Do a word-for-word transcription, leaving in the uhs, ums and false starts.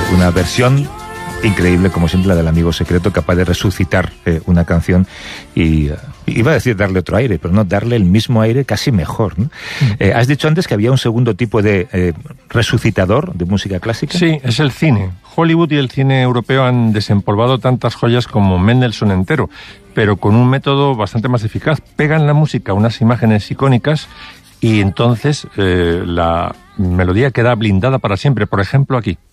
una versión increíble, como siempre, la del Amigo Secreto, capaz de resucitar eh, una canción y... Uh, iba a decir darle otro aire, pero no, darle el mismo aire casi mejor, ¿no? Mm. Eh, has dicho antes que había un segundo tipo de eh, resucitador de música clásica. Sí, es el cine. Hollywood y el cine europeo han desempolvado tantas joyas como Mendelssohn entero, pero con un método bastante más eficaz. Pegan la música a unas imágenes icónicas y entonces eh, la melodía queda blindada para siempre. Por ejemplo, aquí.